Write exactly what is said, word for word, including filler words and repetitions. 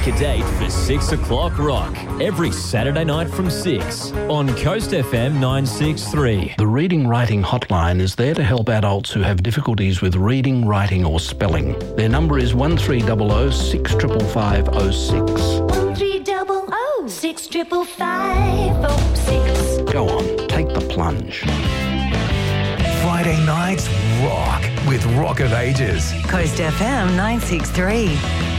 Pick a date for six o'clock rock every Saturday night from six on Coast F M nine sixty-three. The Reading Writing Hotline is there to help adults who have difficulties with reading, writing or spelling. Their number is one three zero zero six five five five zero six. one three zero zero six five five five zero six. Go on, take the plunge. Friday nights rock with Rock of Ages. Coast F M nine sixty-three.